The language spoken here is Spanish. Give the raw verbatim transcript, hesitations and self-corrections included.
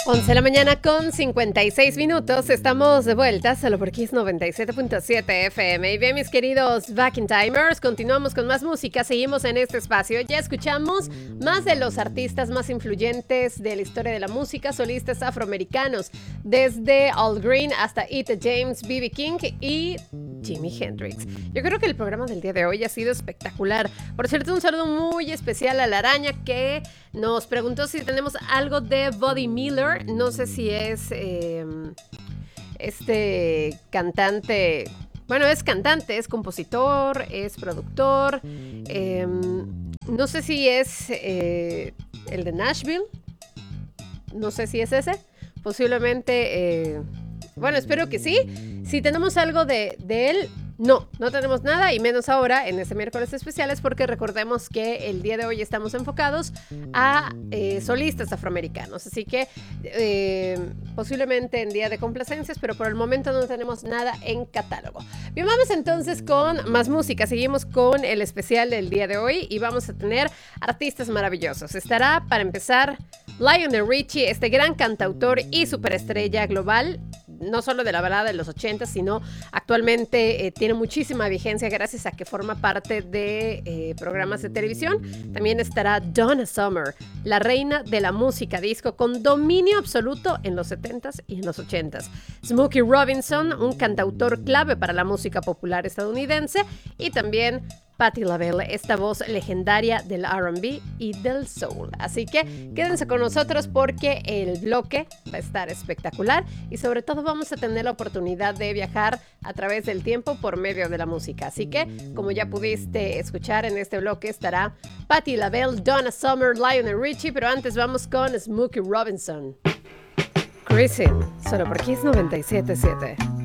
once de la mañana con cincuenta y seis minutos, estamos de vuelta, solo por Kiss noventa y siete punto siete F M. Y bien, mis queridos Back in Timers, continuamos con más música, seguimos en este espacio. Ya escuchamos más de los artistas más influyentes de la historia de la música, solistas afroamericanos, desde Al Green hasta Etta James, B B King y Jimi Hendrix. Yo creo que el programa del día de hoy ha sido espectacular. Por cierto, un saludo muy especial a la araña que nos preguntó si tenemos algo de Buddy Miller. No sé si es eh, este cantante, bueno, es cantante, es compositor, es productor, eh, no sé si es eh, el de Nashville, no sé si es ese, posiblemente, eh, bueno, espero que sí. Si tenemos algo de, de él, no, no tenemos nada y menos ahora en este miércoles especiales porque recordemos que el día de hoy estamos enfocados a eh, solistas afroamericanos, así que eh, posiblemente en día de complacencias, pero por el momento no tenemos nada en catálogo. Bien, vamos entonces con más música, seguimos con el especial del día de hoy y vamos a tener artistas maravillosos. Estará para empezar Lionel Richie, este gran cantautor y superestrella global, no solo de la balada de los ochenta, sino actualmente eh, tiene muchísima vigencia gracias a que forma parte de eh, programas de televisión. También estará Donna Summer, la reina de la música disco con dominio absoluto en los setentas y en los ochentas. Smokey Robinson, un cantautor clave para la música popular estadounidense, y también Patti LaBelle, esta voz legendaria del R and B y del soul. Así que quédense con nosotros porque el bloque va a estar espectacular y sobre todo vamos a tener la oportunidad de viajar a través del tiempo por medio de la música. Así que, como ya pudiste escuchar en este bloque, estará Patti LaBelle, Donna Summer, Lionel Richie, pero antes vamos con Smokey Robinson. Cruising, solo por Kiss noventa y siete punto siete.